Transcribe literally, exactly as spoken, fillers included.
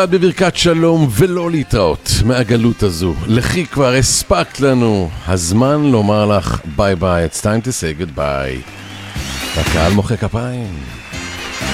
בברכת שלום ולא להתראות מהגלות הזו. לכי כבר הספקת לנו. הזמן לומר לך ביי ביי. It's time to say goodbye. והקהל מוחא כפיים.